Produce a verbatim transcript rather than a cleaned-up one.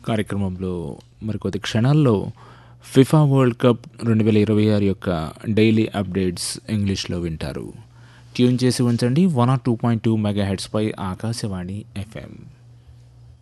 కార్యక్రమంలో మరికొద్ది క్షణాల్లో ఫిఫా వరల్డ్ కప్ రెండు వేల ఇరవై ఆరు యొక్క డైలీ అప్డేట్స్ ఇంగ్లీష్లో వింటారు. ట్యూన్ చేసి ఉంచండి one or two point two mega హెడ్స్పై Akashvani FM.